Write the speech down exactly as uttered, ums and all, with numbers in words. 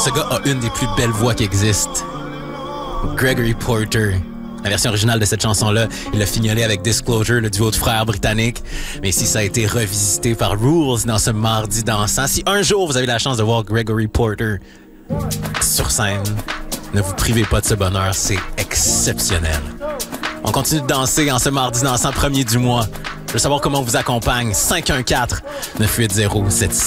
Ce gars a une des plus belles voix qui existent. Gregory Porter. La version originale de cette chanson-là, il a fignolé avec Disclosure, le duo de frères britanniques. Mais ici, ça a été revisité par Rules dans ce mardi dansant. Si un jour vous avez la chance de voir Gregory Porter sur scène, ne vous privez pas de ce bonheur, c'est exceptionnel. On continue de danser en ce mardi dansant premier du mois. Je veux savoir comment on vous accompagne. cinq un quatre neuf huit zéro sept